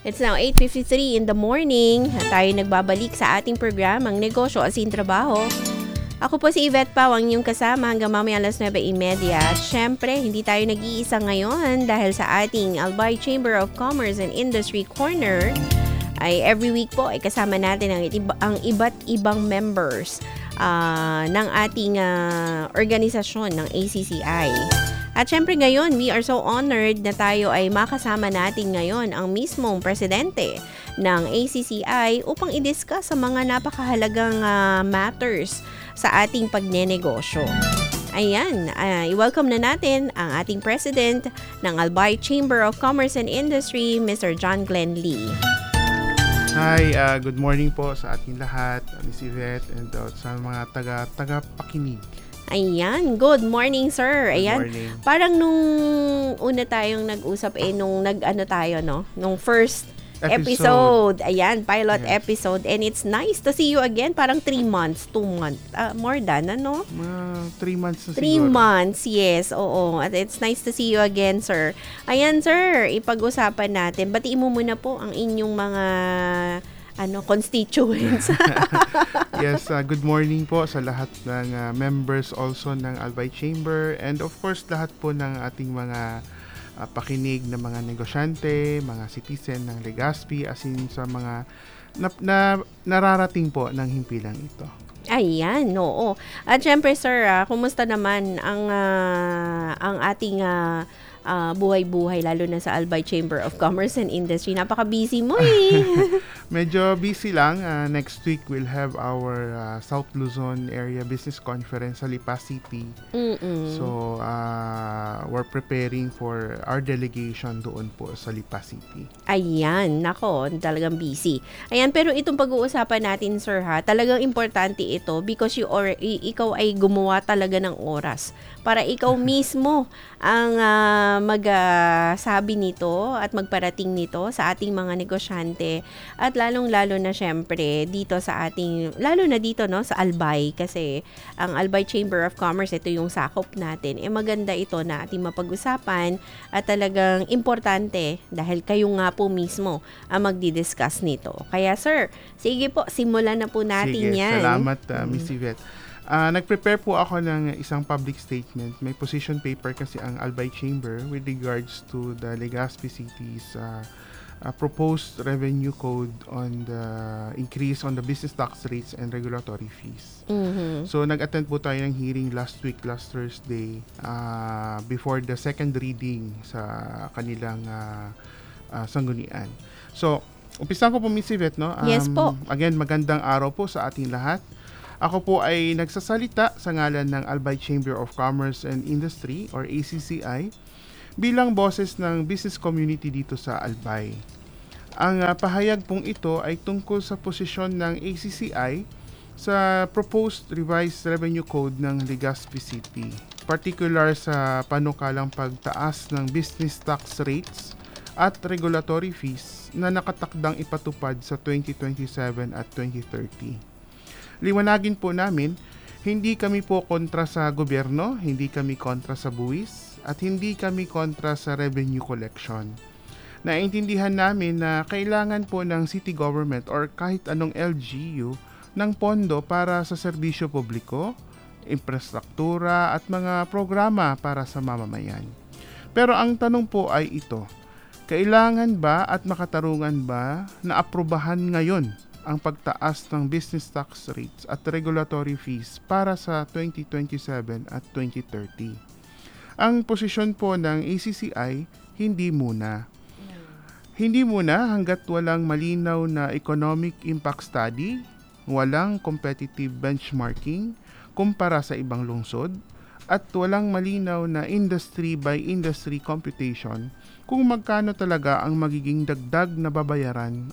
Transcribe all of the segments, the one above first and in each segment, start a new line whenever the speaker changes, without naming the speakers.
It's now 8:53 in the morning at tayo nagbabalik sa ating programang Negosyo Asin Trabaho. Ako po si Yvette Pao, ang inyong kasama hanggang mamaya alas 9:30. At syempre, hindi tayo nag-iisa ngayon dahil sa ating Albay Chamber of Commerce and Industry Corner ay every week po ay kasama natin ang iba't ibang members ng ating organisasyon ng ACCI. At syempre ngayon, we are so honored na tayo ay makasama natin ngayon ang mismong presidente ng ACCI upang i-discuss sa mga napakahalagang matters sa ating pagnenegosyo. Ayan, i-welcome na natin ang ating president ng Albay Chamber of Commerce and Industry, Mr. John Glenn Lee.
Hi, good morning po sa ating lahat, Miss Yvette, and sa mga taga-pakinig.
Ayan, good morning sir. Ayan,
Good morning.
parang nung una tayong nag-usap nung tayo no, nung first episode. Ayan, pilot
Yes.
episode, and it's nice to see you again. Parang 3 months, 2 months, more than ano?
3 months na
3
siguro.
months, yes, oo. At it's nice to see you again, sir. Ayan, sir, ipag-usapan natin. Batiin mo muna po ang inyong mga constituents.
Yes, good morning po sa lahat ng members also ng Albay Chamber, and of course lahat po ng ating mga pakinig na mga negosyante, mga citizen ng Legazpi, as in sa mga nararating po ng himpilang ito.
Ayan, oo. At syempre, sir, kumusta naman ang ating buhay-buhay, lalo na sa Albay Chamber of Commerce and Industry? Napaka-busy mo eh.
Medyo busy lang. Next week, we'll have our South Luzon Area Business Conference sa Lipa City. So, we're preparing for our delegation doon po sa Lipa City.
Ayan, nako, talagang busy. Ayan, pero itong pag-uusapan natin, sir, talagang importante ito because ikaw ay gumawa talaga ng oras para ikaw mismo ang magsabi nito at magparating nito sa ating mga negosyante, at lalong-lalo na syempre dito sa ating, lalo na dito no sa Albay, kasi ang Albay Chamber of Commerce, ito yung sakop natin. Maganda ito na ating mapag-usapan at talagang importante dahil kayo nga po mismo ang magdi-discuss nito. Kaya sir, sige po, simulan na po natin
Sige,
yan.
salamat Miss Yvette. Nag-prepare po ako ng isang public statement. May position paper kasi ang Albay Chamber with regards to the Legazpi City's proposed revenue code on the increase on the business tax rates and regulatory fees. So nag-attend po tayo ng hearing last Thursday, before the second reading sa kanilang sanggunian. So, umpisan ko po, Miss Yvette, no?
Yes po.
Again, magandang araw po sa ating lahat. Ako po ay nagsasalita sa ngalan ng Albay Chamber of Commerce and Industry or ACCI bilang boses ng business community dito sa Albay. Ang pahayag pong ito ay tungkol sa posisyon ng ACCI sa proposed revised revenue code ng Legazpi City, particular sa panukalang pagtaas ng business tax rates at regulatory fees na nakatakdang ipatupad sa 2027 at 2030. Liwanagin po namin, hindi kami po kontra sa gobyerno, hindi kami kontra sa buwis, at hindi kami kontra sa revenue collection. Naintindihan namin na kailangan po ng city government or kahit anong LGU ng pondo para sa serbisyo publiko, infrastruktura at mga programa para sa mamamayan. Pero ang tanong po ay ito, kailangan ba at makatarungan ba na aprubahan ngayon ang pagtaas ng business tax rates at regulatory fees para sa 2027 at 2030? Ang posisyon po ng ACCI, hindi muna. Hindi muna hanggat walang malinaw na economic impact study, walang competitive benchmarking kumpara sa ibang lungsod, at walang malinaw na industry by industry computation kung magkano talaga ang magiging dagdag na babayaran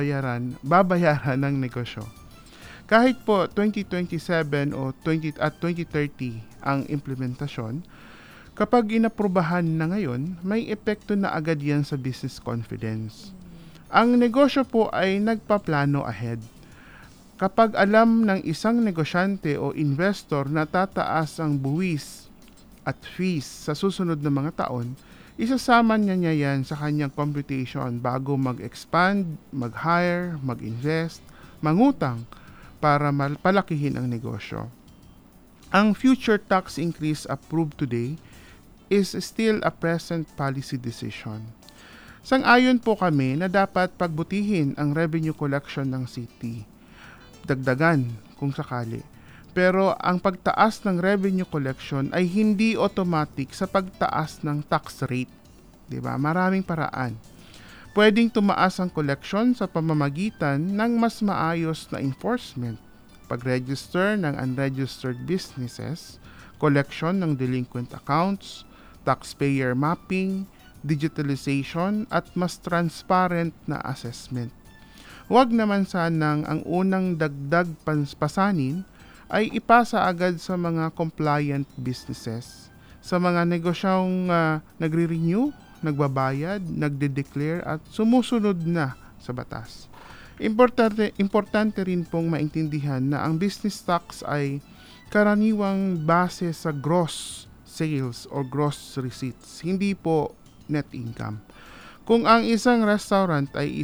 ng negosyo. Kahit po 2027 o 2030 ang implementasyon, kapag inaprubahan na ngayon, may epekto na agad yan sa business confidence. Ang negosyo po ay nagpaplano ahead. Kapag alam ng isang negosyante o investor na tataas ang buwis at fees sa susunod na mga taon, Isasama niya yan sa kanyang computation bago mag-expand, mag-hire, mag-invest, mangutang para palakihin ang negosyo. Ang future tax increase approved today is still a present policy decision. Sang-ayon po kami na dapat pagbutihin ang revenue collection ng city. Dagdagan kung sakali. Pero ang pagtaas ng revenue collection ay hindi automatic sa pagtaas ng tax rate. 'Di ba? Maraming paraan. Pwedeng tumaas ang collection sa pamamagitan ng mas maayos na enforcement, pag-register ng unregistered businesses, collection ng delinquent accounts, taxpayer mapping, digitalization at mas transparent na assessment. Huwag naman sanang ang unang dagdag pasanin ay ipasa agad sa mga compliant businesses, sa mga negosyong nagre-renew, nagbabayad, nagde-declare at sumusunod na sa batas. Importante rin pong maintindihan na ang business tax ay karaniwang base sa gross sales or gross receipts, hindi po net income. Kung ang isang restaurant ay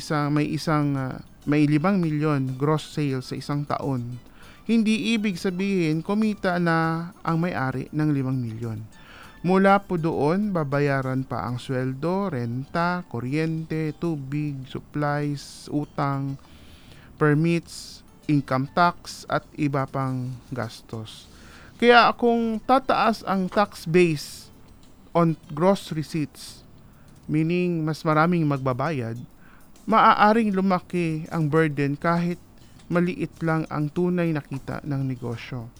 may 5 milyon gross sales sa isang taon, hindi ibig sabihin kumita na ang may-ari ng 5 milyon. Mula po doon, babayaran pa ang sweldo, renta, kuryente, tubig, supplies, utang, permits, income tax, at iba pang gastos. Kaya kung tataas ang tax base on gross receipts, meaning mas maraming magbabayad, maaaring lumaki ang burden kahit maliit lang ang tunay na kita ng negosyo.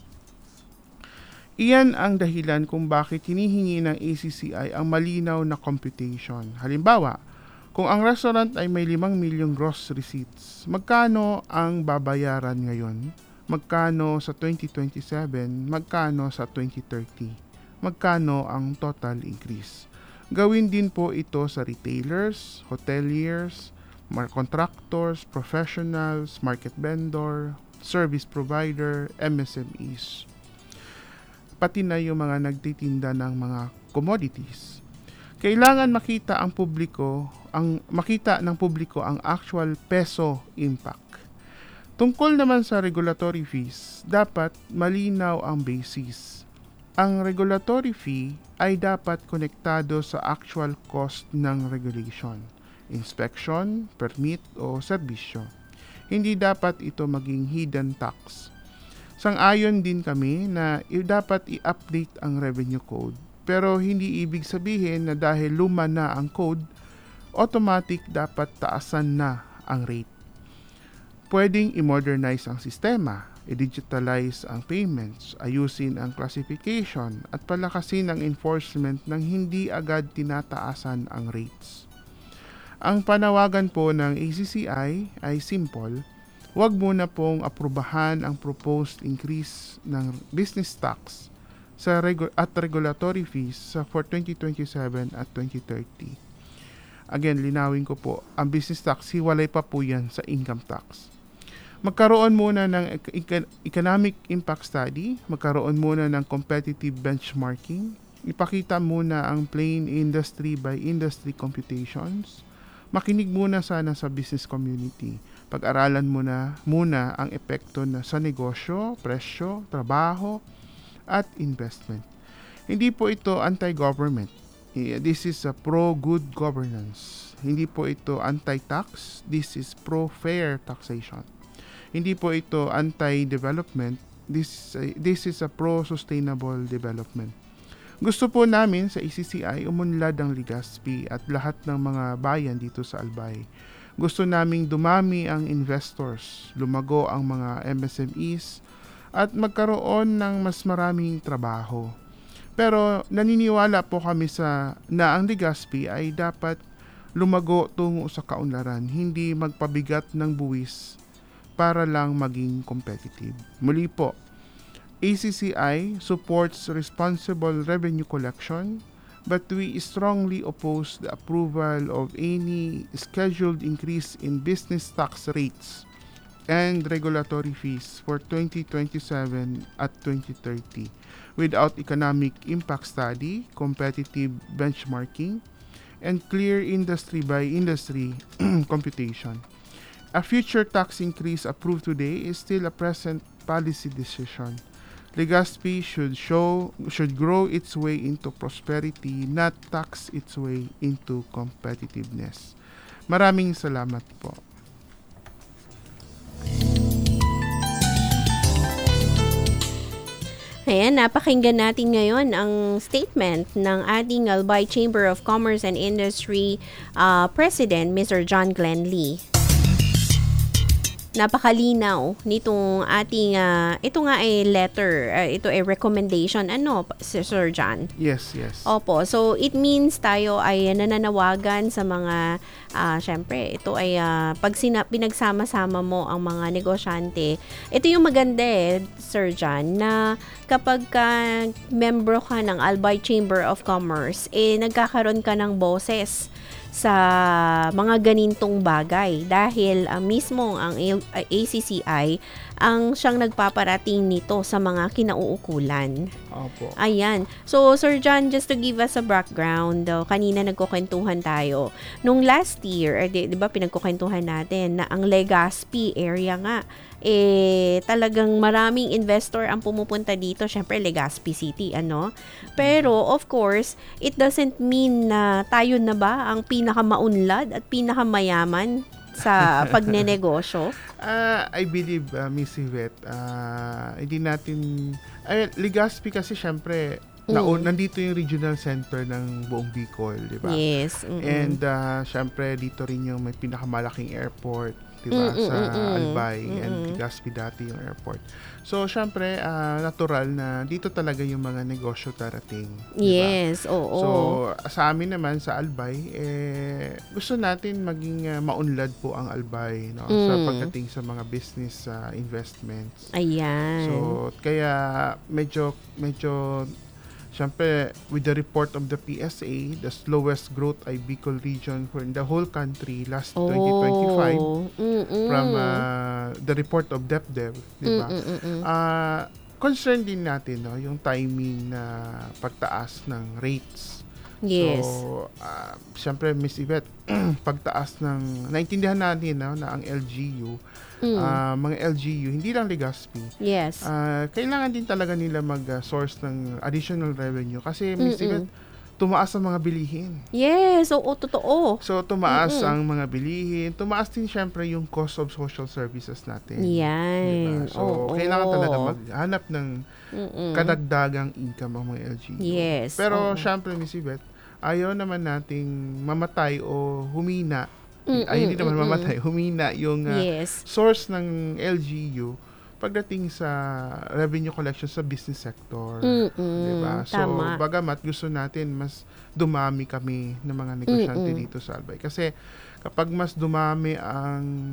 Iyan ang dahilan kung bakit hinihingi ng ACCI ang malinaw na computation. Halimbawa, kung ang restaurant ay may 5 milyong gross receipts, magkano ang babayaran ngayon? Magkano sa 2027? Magkano sa 2030? Magkano ang total increase? Gawin din po ito sa retailers, hoteliers, contractors, professionals, market vendor, service provider, MSMEs. Pati na yung mga nagtitinda ng mga commodities. Kailangan makita ng publiko ang actual peso impact. Tungkol naman sa regulatory fees, dapat malinaw ang basis. Ang regulatory fee ay dapat konektado sa actual cost ng regulation, inspection, permit o serbisyo. Hindi dapat ito maging hidden tax. Sang-ayon din kami na dapat i-update ang revenue code. Pero hindi ibig sabihin na dahil luma na ang code, automatic dapat taasan na ang rate. Pwedeng i-modernize ang sistema, i-digitalize ang payments, ayusin ang classification at palakasin ang enforcement nang hindi agad tinataasan ang rates. Ang panawagan po ng ACCI ay simple. Huwag muna pong aprubahan ang proposed increase ng business tax at regulatory fees for 2027 at 2030. Again, linawin ko po, ang business tax, hiwalay pa po yan sa income tax. Magkaroon muna ng economic impact study, magkaroon muna ng competitive benchmarking, ipakita muna ang plain industry by industry computations, makinig muna sana sa business community. Pag-aralan muna ang epekto sa negosyo, presyo, trabaho, at investment. Hindi po ito anti-government. This is a pro-good governance. Hindi po ito anti-tax. This is pro-fair taxation. Hindi po ito anti-development. This is a pro-sustainable development. Gusto po namin sa ACCI umunlad ang Legazpi at lahat ng mga bayan dito sa Albay. Gusto naming dumami ang investors, lumago ang mga MSMEs, at magkaroon ng mas maraming trabaho. Pero naniniwala po kami na ang Legazpi ay dapat lumago tungo sa kaunlaran, hindi magpabigat ng buwis para lang maging competitive. Muli po, ACCI supports responsible revenue collection, but we strongly oppose the approval of any scheduled increase in business tax rates and regulatory fees for 2027 at 2030 without economic impact study, competitive benchmarking, and clear industry by industry computation. A future tax increase approved today is still a present policy decision. Legazpi should grow its way into prosperity, not tax its way into competitiveness. Maraming salamat po.
Ayan, napakinggan natin ngayon ang statement ng ating Albay Chamber of Commerce and Industry President, Mr. John Glenn Lee. Napakalinaw nitong ating, ito nga ay letter, ito ay recommendation, Sir John?
Yes.
Opo, so it means tayo ay nananawagan sa mga, syempre, ito ay pinagsama-sama mo ang mga negosyante. Ito yung maganda Sir John, na kapag membro ka ng Albay Chamber of Commerce, nagkakaroon ka ng boses sa mga ganitong bagay dahil mismo ang ACCI ang siyang nagpaparating nito sa mga kinauukulan.
Opo.
Ayan. So, Sir John, just to give us a background, kanina nagkukwentuhan tayo. Nung last year, di ba pinagkukwentuhan natin na ang Legazpi area nga, talagang maraming investor ang pumupunta dito. Syempre, Legazpi City, Pero, of course, it doesn't mean na tayo na ba ang pinakamaunlad at pinakamayaman sa pagnenegosyo?
I believe, Miss Yvette, hindi natin... Legazpi kasi syempre, nandito yung regional center ng buong Bicol, di ba?
Yes.
And syempre, dito rin yung may pinakamalaking airport, di ba? Sa Albay and Legazpi dati yung airport. So, syempre, natural na dito talaga yung mga negosyo darating. Diba?
Yes, oo.
So, sa amin naman, sa Albay, gusto natin maging maunlad po ang Albay, no? Sa pagdating sa mga business investments.
Ayan.
So, kaya medyo syempre, with the report of the PSA, the slowest growth ay Bicol region for in the whole country last 2025 from the report of DepDev, di ba? Concern din natin yung timing na pagtaas ng rates.
Yes.
So, syempre, Miss Yvette, pagtaas naintindihan natin na ang LGU, mga LGU, hindi lang Legazpi.
Yes.
Kailangan din talaga nila mag-source ng additional revenue kasi Miss Yvette, tumaas ang mga bilihin.
Yes, oo, totoo.
So, tumaas ang mga bilihin. Tumaas din syempre yung cost of social services natin.
Yan.
Diba? So, kailangan talaga maghanap ng kadagdagang income ang mga LGU.
Yes.
Pero syempre, Miss Yvette, ayaw naman nating mamatay o humina. Hindi naman mamatay, humina yung source ng LGU pagdating sa revenue collection sa business sector. Diba? So,
Tama.
bagamat gusto natin mas dumami kami ng mga negosyante dito sa Albay. Kasi kapag mas dumami ang